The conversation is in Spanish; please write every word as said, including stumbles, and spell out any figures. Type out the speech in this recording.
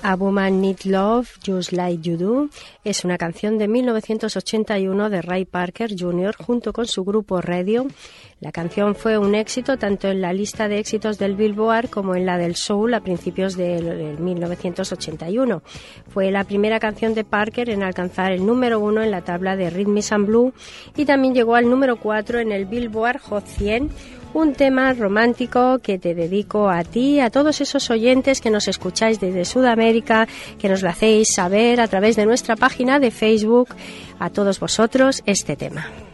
A Woman Need Love, Just Like You Do, es una canción de mil novecientos ochenta y uno de Ray Parker junior junto con su grupo Radio. La canción fue un éxito tanto en la lista de éxitos del Billboard como en la del Soul a principios de mil novecientos ochenta y uno. Fue la primera canción de Parker en alcanzar el número uno en la tabla de Rhythm and Blues y también llegó al número cuatro en el Billboard Hot cien. Un tema romántico que te dedico a ti, a todos esos oyentes que nos escucháis desde Sudamérica, que nos lo hacéis saber a través de nuestra página de Facebook, a todos vosotros este tema.